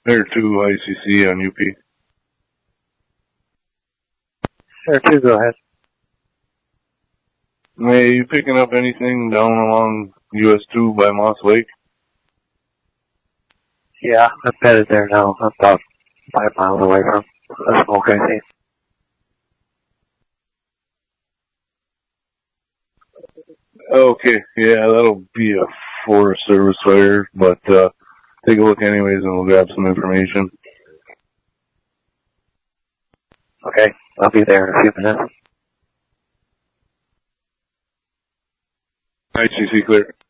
There 2 ICC on UP. There 2, go ahead. Hey, you picking up anything down along US 2 by Moss Lake? Yeah, I'm headed there now. I'm about 5 miles away from the smoke I see. Okay, yeah, that'll be a Forest Service fire, but take a look anyways and we'll grab some information. Okay, I'll be there in a few minutes. ICC clear.